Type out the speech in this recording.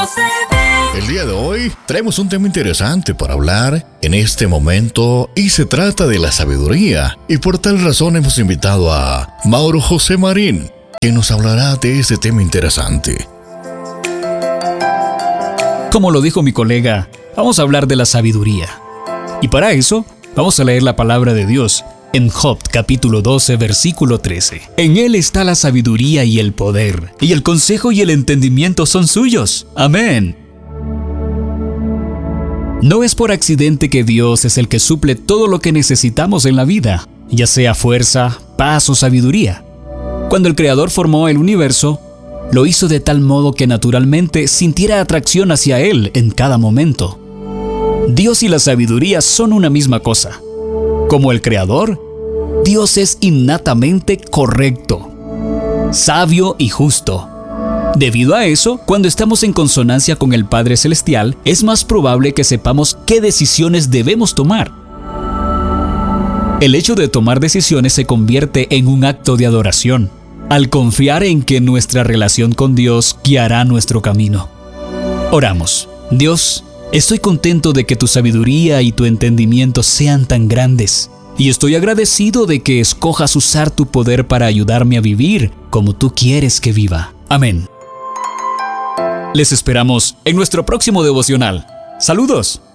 se ve. El día de hoy traemos un tema interesante para hablar en este momento y se trata de la sabiduría. Y por tal razón hemos invitado a Mauro José Marín, quien nos hablará de este tema interesante. Como lo dijo mi colega, vamos a hablar de la sabiduría. Y para eso, vamos a leer la palabra de Dios en Job capítulo 12, versículo 13. En él está la sabiduría y el poder, y el consejo y el entendimiento son suyos. Amén. No es por accidente que Dios es el que suple todo lo que necesitamos en la vida, ya sea fuerza, paz o sabiduría. Cuando el Creador formó el universo, lo hizo de tal modo que naturalmente sintiera atracción hacia Él en cada momento. Dios y la sabiduría son una misma cosa. Como el Creador, Dios es innatamente correcto, sabio y justo. Debido a eso, cuando estamos en consonancia con el Padre Celestial, es más probable que sepamos qué decisiones debemos tomar. El hecho de tomar decisiones se convierte en un acto de adoración, al confiar en que nuestra relación con Dios guiará nuestro camino. Oramos. Dios, estoy contento de que tu sabiduría y tu entendimiento sean tan grandes, y estoy agradecido de que escojas usar tu poder para ayudarme a vivir como tú quieres que viva. Amén. Les esperamos en nuestro próximo devocional. ¡Saludos!